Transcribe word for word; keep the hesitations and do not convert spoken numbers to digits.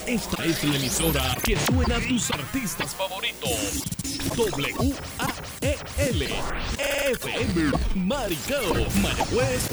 Esta es la emisora que suena a tus artistas favoritos. W A E L F M Maricao, Mayagüez.